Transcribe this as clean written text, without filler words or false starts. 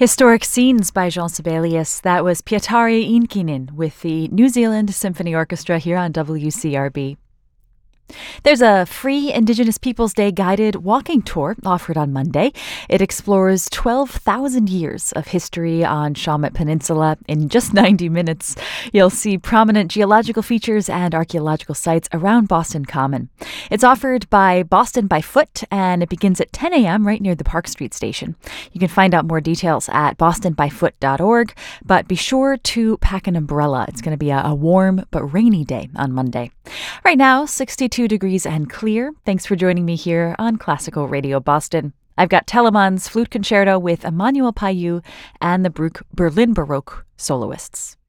Historic Scenes by Jean Sibelius. That was Pietari Inkinen with the New Zealand Symphony Orchestra here on WCRB. There's a free Indigenous Peoples Day guided walking tour offered on Monday. It explores 12,000 years of history on Shawmut Peninsula in just 90 minutes. You'll see prominent geological features and archaeological sites around Boston Common. It's offered by Boston by Foot, and it begins at 10 a.m. right near the Park Street station. You can find out more details at bostonbyfoot.org, but be sure to pack an umbrella. It's going to be a warm but rainy day on Monday. Right now, 62 degrees and clear. Thanks for joining me here on Classical Radio Boston. I've got Telemann's Flute Concerto with Emmanuel Payou and the Berlin Baroque soloists.